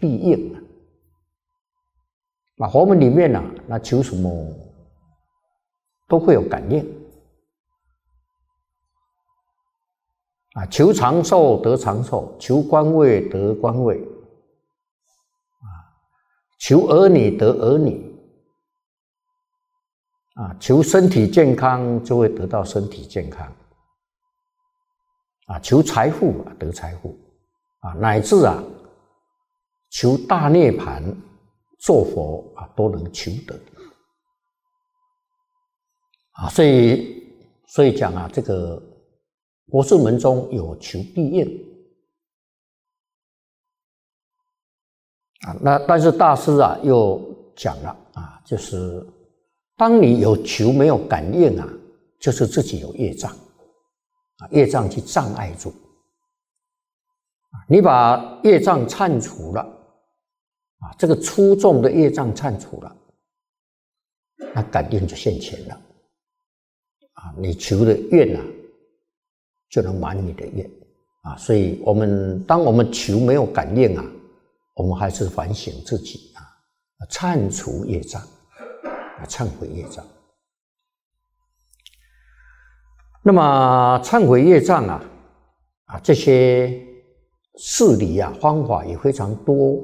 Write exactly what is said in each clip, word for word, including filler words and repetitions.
必应啊。那佛门里面啊，那求什么都会有感应啊，求长寿得长寿，求官位得官位啊，求儿女得儿女啊，求身体健康就会得到身体健康啊，求财富啊得财富啊，乃至啊求大涅槃做佛啊都能求得啊，所以所以讲啊，这个佛事门中有求必应啊，那但是大师啊又讲了啊，就是当你有求没有感应啊，就是自己有业障啊，业障去障碍住，你把业障忏除了啊，这个粗重的业障忏除了，那感应就现前了啊，你求的愿啊就能满你的愿啊，所以我们当我们求没有感应啊，我们还是反省自己啊，忏除业障啊，忏悔业障。那么忏悔业障啊，啊这些事理啊方法也非常多。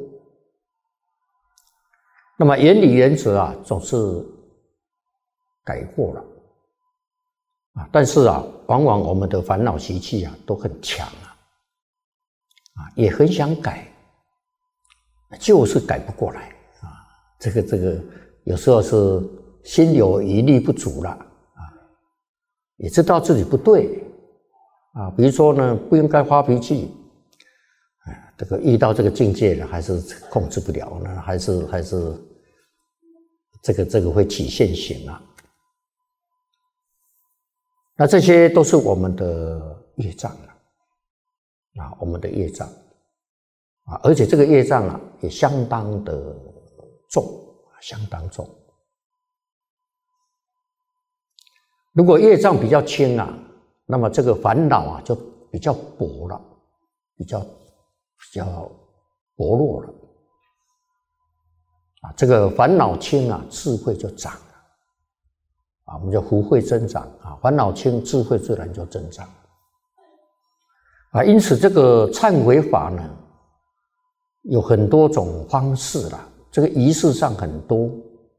那么原理原则啊总是改过了啊，但是啊，往往我们的烦恼习气啊都很强啊，啊也很想改，就是改不过来啊。这个这个有时候是心有余力不足了啊，也知道自己不对啊。比如说呢，不应该发脾气，哎，这个遇到这个境界了，还是控制不了呢，还是还是这个这个会起现行啊。那这些都是我们的业障啊，啊，我们的业障啊，而且这个业障啊也相当的重，相当重。如果业障比较轻啊，那么这个烦恼啊就比较薄了，比较比较薄弱了啊。这个烦恼轻啊，智慧就长了啊，我们叫福慧增长啊，烦恼轻，智慧自然就增长啊。因此，这个忏悔法呢，有很多种方式啦，这个仪式上很多。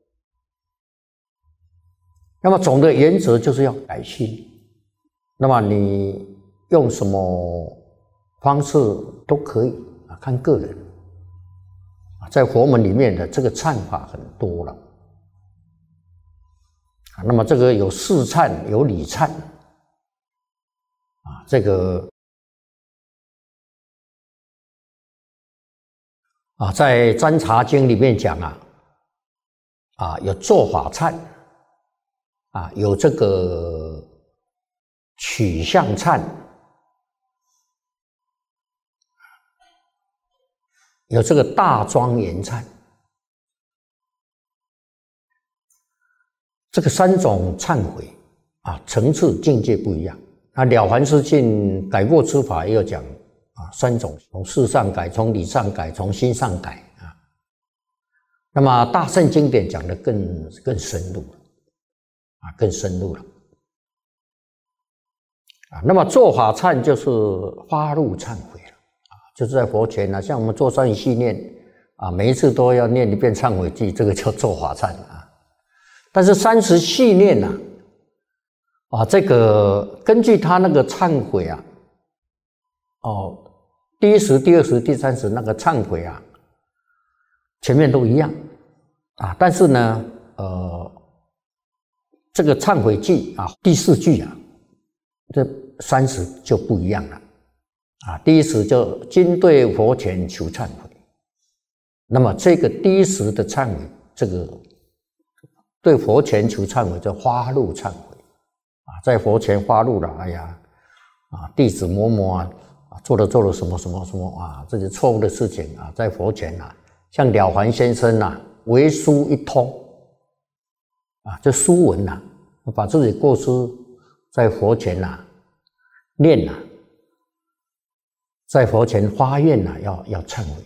那么总的原则就是要改心。那么你用什么方式都可以啊，看个人啊。在佛门里面的这个忏法很多了啊。那么这个有事忏，有理忏啊。这个啊，在《占察经》里面讲啊，啊有做法忏啊，有这个取向忏，有这个大庄严忏，这个三种忏悔啊，层次境界不一样。那《了凡四训》改过之法也有讲啊，三种，从事上改，从理上改，从心上改啊。那么大乘经典讲的更更深入了啊，更深入了啊。那么做法忏就是发怒忏悔了啊，就是在佛前呢、啊，像我们做三细念啊，每一次都要念一遍忏悔偈，这个叫做法忏啊。但是三十细念呢、啊，啊，这个根据他那个忏悔啊，哦，第一时、第二时、第三时那个忏悔啊，前面都一样啊，但是呢，呃。这个忏悔偈啊，第四句啊，这三十就不一样了啊。第一时就今对佛前求忏悔，那么这个第一时的忏悔，这个对佛前求忏悔叫发怒忏悔啊，在佛前发怒了，哎呀啊，弟子某某啊，做了做了什么什么什么啊，这些错误的事情啊，在佛前啊，像了凡先生啊，为书一通。啊，这书文呐、啊，把自己过失在佛前呐、啊、念呐、啊，在佛前发愿呐、啊，要要忏悔